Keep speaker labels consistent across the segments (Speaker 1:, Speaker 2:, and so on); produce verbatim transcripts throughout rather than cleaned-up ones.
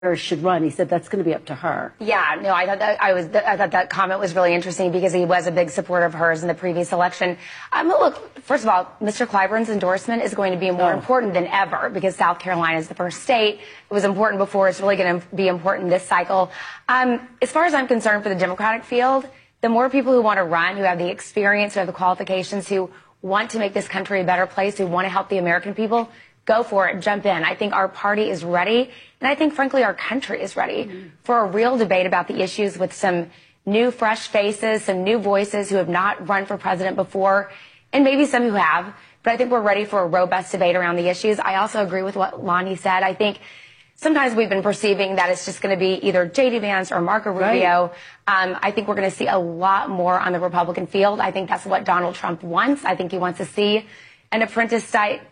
Speaker 1: should run. He said that's going to be up to her.
Speaker 2: Yeah, no, I thought that I was. I thought that comment was really interesting because he was a big supporter of hers in the previous election. Um, look, first of all, Mister Clyburn's endorsement is going to be more oh. important than ever because South Carolina is the first state. It was important before. It's really going to be important this cycle. Um, as far as I'm concerned, for the Democratic field, the more people who want to run, who have the experience, who have the qualifications, who want to make this country a better place, who want to help the American people, go for it, jump in. I think our party is ready, and I think, frankly, our country is ready mm-hmm. for a real debate about the issues with some new, fresh faces, some new voices who have not run for president before, and maybe some who have. But I think we're ready for a robust debate around the issues. I also agree with what Lonnie said. I think sometimes we've been perceiving that it's just going to be either J D Vance or Marco Rubio. Right. Um, I think we're going to see a lot more on the Republican field. I think that's what Donald Trump wants. I think he wants to see an apprentice style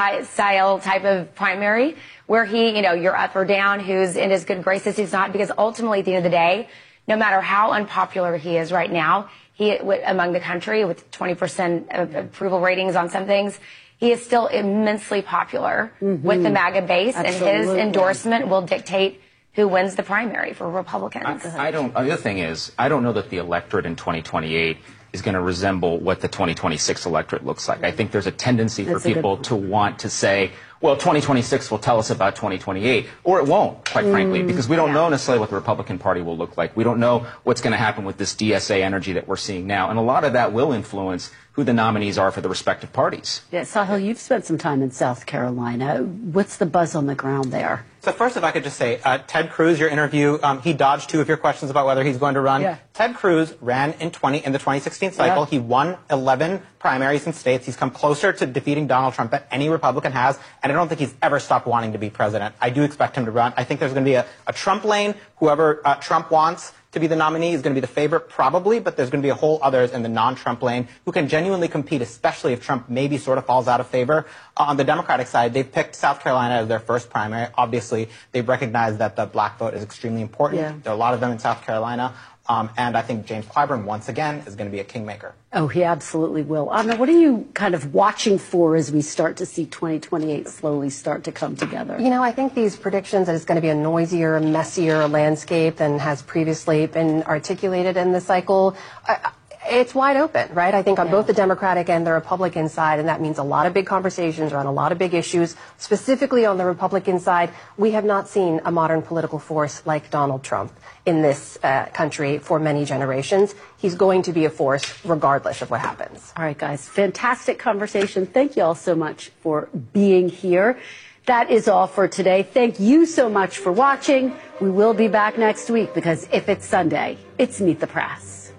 Speaker 2: style type of primary where he, you know, you're up or down, who's in his good graces, who's not, because ultimately at the end of the day, no matter how unpopular he is right now, he among the country with twenty percent of approval ratings on some things, he is still immensely popular mm-hmm. with the MAGA base. Absolutely. And his endorsement will dictate who wins the primary for Republicans.
Speaker 3: I, I don't, the other thing is, I don't know that the electorate in twenty twenty-eight is going to resemble what the twenty twenty-six electorate looks like. I think there's a tendency for That's people to want to say, well, twenty twenty-six will tell us about twenty twenty-eight, or it won't, quite mm, frankly, because we don't yeah. know necessarily what the Republican Party will look like. We don't know what's going to happen with this D S A energy that we're seeing now, and a lot of that will influence who the nominees are for the respective parties.
Speaker 1: Yeah, Sahil, you've spent some time in South Carolina. What's the buzz on the ground there?
Speaker 4: So first, if I could just say, uh, Ted Cruz, your interview, um, he dodged two of your questions about whether he's going to run.
Speaker 1: Yeah.
Speaker 4: Ted Cruz ran in twenty in the twenty sixteen cycle. Yeah. He won eleven primaries in states. He's come closer to defeating Donald Trump than any Republican has, and I don't think he's ever stopped wanting to be president. I do expect him to run. I think there's going to be a, a Trump lane. Whoever uh, Trump wants to be the nominee is going to be the favorite, probably, but there's going to be a whole others in the non-Trump lane who can genuinely compete, especially if Trump maybe sort of falls out of favor. Uh, on the Democratic side, they've picked South Carolina as their first primary. Obviously, they've recognized that the black vote is extremely important. Yeah. There are a lot of them in South Carolina. Um, and I think James Clyburn, once again, is going to be a kingmaker.
Speaker 1: Oh, he absolutely will. Anna, what are you kind of watching for as we start to see twenty twenty-eight slowly start to come together?
Speaker 5: You know, I think these predictions that it's going to be a noisier, messier landscape than has previously been articulated in the cycle, I, it's wide open, right? I think on yeah. both the Democratic and the Republican side, and that means a lot of big conversations around a lot of big issues. Specifically on the Republican side, we have not seen a modern political force like Donald Trump in this uh, country for many generations. He's going to be a force regardless of what happens.
Speaker 1: All right, guys, fantastic conversation. Thank you all so much for being here. That is all for today. Thank you so much for watching. We will be back next week because if it's Sunday, it's Meet the Press.